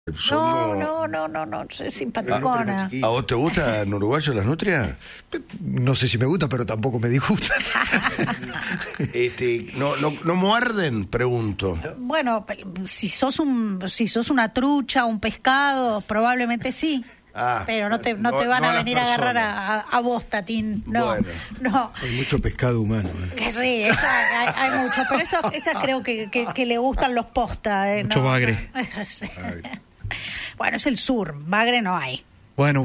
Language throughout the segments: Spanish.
No, soy simpaticona. ¿A vos te gustan uruguayos las nutrias? No sé si me gusta, pero tampoco me disgusta. ¿No muerden? Pregunto. Bueno, si sos una trucha, un pescado, probablemente sí. Pero no te van a venir a agarrar a vos, Tatín. No. Hay mucho pescado humano. Sí, hay mucho. Pero esta creo que le gustan los posta. Mucho bagre. Sí. Bueno, es el sur. Bagre no hay. Bueno.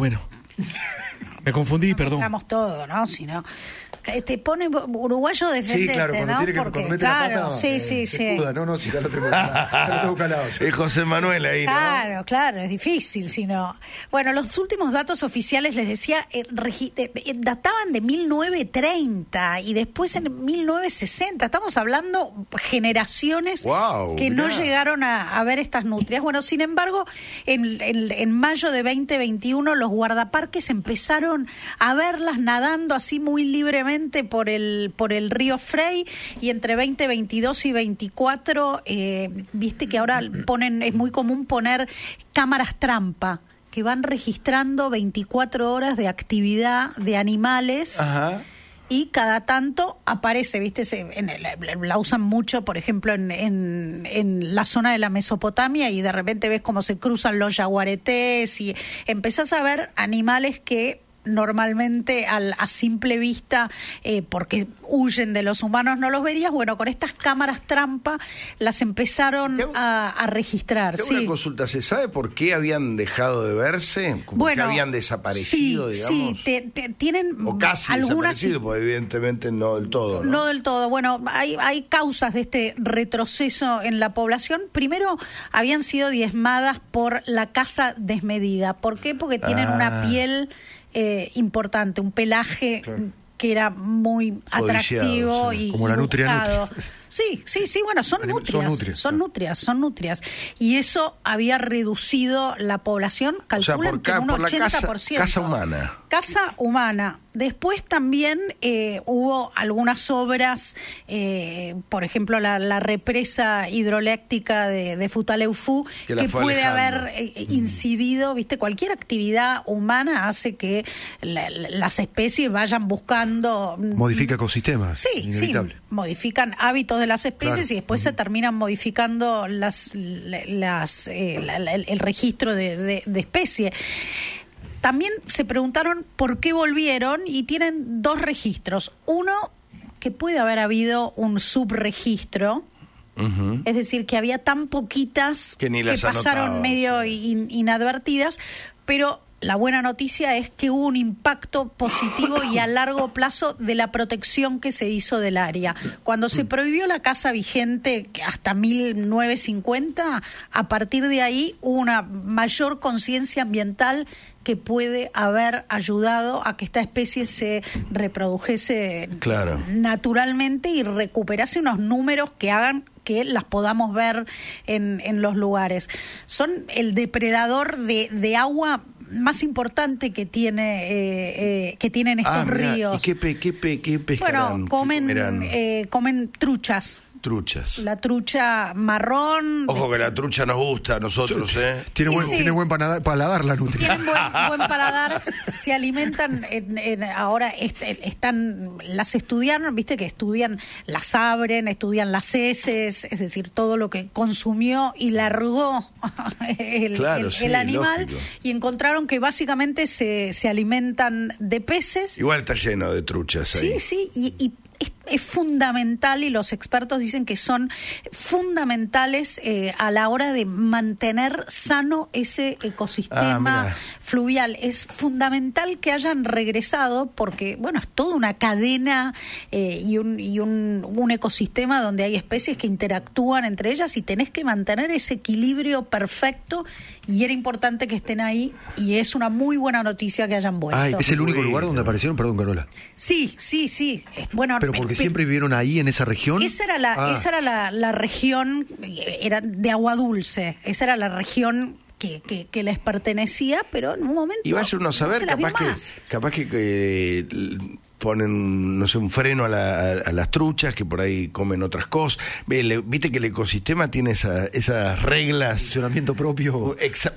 Me confundí, perdón. Hagamos todo, ¿no? Si no... Te pone uruguayo defenderte, sí, claro, cuando ¿no? Tiene que porque, mete claro, la pata, sí. No, si ya lo tengo calado. Sí. Es José Manuel ahí, ¿no? Claro, es difícil, si no. Bueno, los últimos datos oficiales, les decía, databan de 1930 y después en 1960. Estamos hablando generaciones que no llegaron a ver estas nutrias. Bueno, sin embargo, en mayo de 2021 los guardaparques empezaron a verlas nadando así muy libremente por el río Frey, y entre 2022 y 24 viste que ahora es muy común poner cámaras trampa que van registrando 24 horas de actividad de animales. Ajá. Y cada tanto aparece, ¿viste? La usan mucho, por ejemplo, en la zona de la Mesopotamia, y de repente ves cómo se cruzan los yaguaretés y empezás a ver animales que normalmente a simple vista, porque huyen de los humanos, no los verías. Bueno, con estas cámaras trampa las empezaron a registrar. Tengo una consulta, ¿se sabe por qué habían dejado de verse? ¿Por qué habían desaparecido, digamos? Sí, tienen o casi algunas desaparecido, porque evidentemente no del todo, ¿no? No del todo. Bueno, hay causas de este retroceso en la población. Primero, habían sido diezmadas por la caza desmedida. ¿Por qué? Porque tienen una piel importante, un pelaje que era muy atractivo y como la nutria. Sí, bueno, son nutrias. Y eso había reducido la población, calculan que un 80%. Casa humana. Después también hubo algunas obras, por ejemplo, la represa hidroeléctrica de Futaleufú, que puede haber incidido, ¿viste? Cualquier actividad humana hace que las especies vayan buscando... Modifica ecosistemas. Sí, modifican hábitos de las especies, y después se terminan modificando el registro de especies. También se preguntaron por qué volvieron, y tienen dos registros. Uno, que puede haber habido un subregistro, es decir, que había tan poquitas que pasaron medio inadvertidas, pero la buena noticia es que hubo un impacto positivo y a largo plazo de la protección que se hizo del área. Cuando se prohibió la caza vigente hasta 1950, a partir de ahí hubo una mayor conciencia ambiental que puede haber ayudado a que esta especie se reprodujese naturalmente y recuperase unos números que hagan que las podamos ver en los lugares. Son el depredador de agua más importante que tienen estos ríos. ¿Y qué pescarán? Bueno, comen truchas. La trucha marrón. Ojo que la trucha nos gusta a nosotros, ¿eh? Tiene buen paladar la nutria. Tienen buen paladar. Se alimentan, ahora las estudiaron, viste que las abren, estudian las heces, es decir, todo lo que consumió y largó el animal, lógico. Y encontraron que básicamente se alimentan de peces. Igual está lleno de truchas ahí. Sí, y es fundamental, y los expertos dicen que son fundamentales a la hora de mantener sano ese ecosistema fluvial. Es fundamental que hayan regresado, porque bueno, es toda una cadena y un ecosistema donde hay especies que interactúan entre ellas, y tenés que mantener ese equilibrio perfecto, y era importante que estén ahí, y es una muy buena noticia que hayan vuelto. ¿Es el único lugar donde aparecieron? Perdón, Carola. Sí. Bueno, ¿pero porque siempre vivieron ahí, en esa región? Esa era la región, era de agua dulce, esa era la región que les pertenecía, pero en un momento y vaya uno a saber, capaz que ponen, no sé, un freno a las truchas que por ahí comen otras cosas. Viste que el ecosistema tiene esas reglas. Funcionamiento propio.